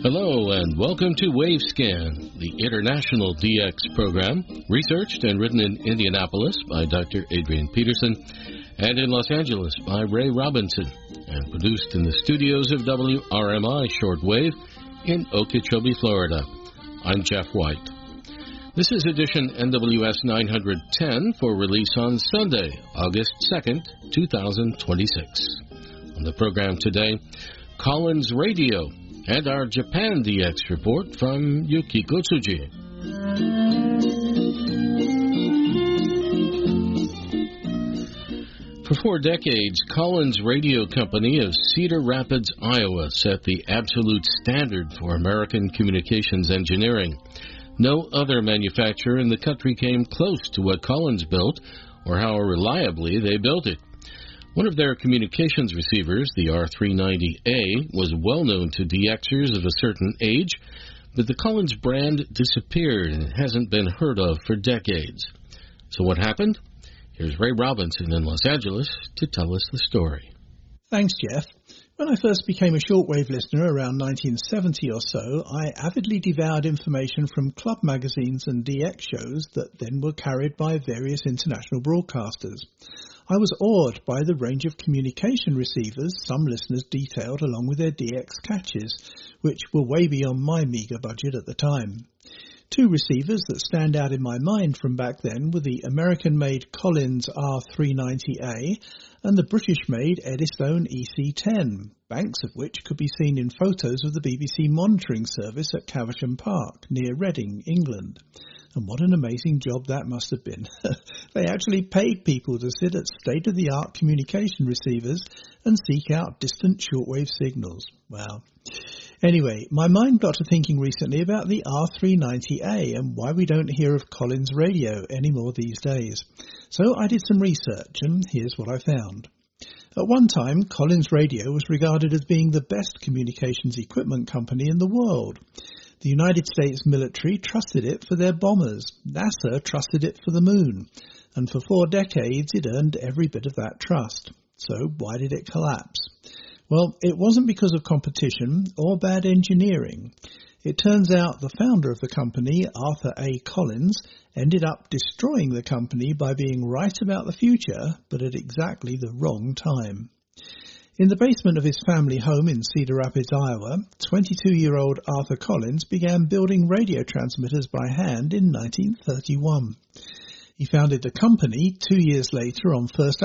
Hello and welcome to WaveScan, the international DX program, researched and written in Indianapolis by Dr. Adrian Peterson and in Los Angeles by Ray Robinson, and produced in the studios of WRMI Shortwave in Okeechobee, Florida. I'm Jeff White. This is edition NWS 910 for release on Sunday, August 2nd, 2026. On the program today, Collins Radio, and our Japan DX report from Yukiko Tsuji. For 4 decades, Collins Radio Company of Cedar Rapids, Iowa, set the absolute standard for American communications engineering. No other manufacturer in the country came close to what Collins built or how reliably they built it. One of their communications receivers, the R390A, was well known to DXers of a certain age, but the Collins brand disappeared and hasn't been heard of for decades. So what happened? Here's Ray Robinson in Los Angeles to tell us the story. Thanks, Jeff. When I first became a shortwave listener around 1970 or so, I avidly devoured information from club magazines and DX shows that then were carried by various international broadcasters. I was awed by the range of communication receivers some listeners detailed along with their DX catches, which were way beyond my meagre budget at the time. 2 receivers that stand out in my mind from back then were the American-made Collins R390A and the British-made Eddystone EC10, banks of which could be seen in photos of the BBC monitoring service at Caversham Park, near Reading, England. And what an amazing job that must have been. They actually paid people to sit at state-of-the-art communication receivers and seek out distant shortwave signals. Wow. Anyway, my mind got to thinking recently about the R390A and why we don't hear of Collins Radio anymore these days. So I did some research, and here's what I found. At one time, Collins Radio was regarded as being the best communications equipment company in the world. The United States military trusted it for their bombers. NASA trusted it for the moon. And for 4 decades, it earned every bit of that trust. So why did it collapse? Well, it wasn't because of competition or bad engineering. It turns out the founder of the company, Arthur A. Collins, ended up destroying the company by being right about the future, but at exactly the wrong time. In the basement of his family home in Cedar Rapids, Iowa, 22-year-old Arthur Collins began building radio transmitters by hand in 1931. He founded the company 2 years later on First